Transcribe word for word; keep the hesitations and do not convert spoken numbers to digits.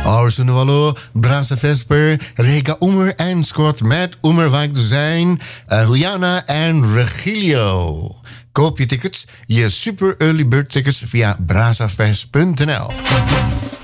Orson Wallo, Brasa Vesper, Rega Oemer en Scott met Oemer Wijk zijn, uh, Huyana en Regilio. Koop je tickets, je super early bird tickets via brazafest punt n l.